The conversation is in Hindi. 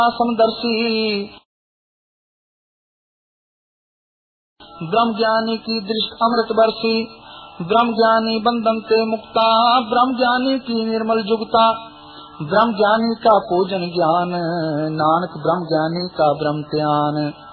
समदर्शी ब्रह्म ज्ञानी की दृष्टि अमृत बरसी, ब्रह्म ज्ञानी बंधन से मुक्ता, ब्रह्म ज्ञानी की निर्मल जुगता, ब्रह्म ज्ञानी का पूजन ज्ञान, नानक ब्रह्म ज्ञानी का ब्रह्म ध्यान।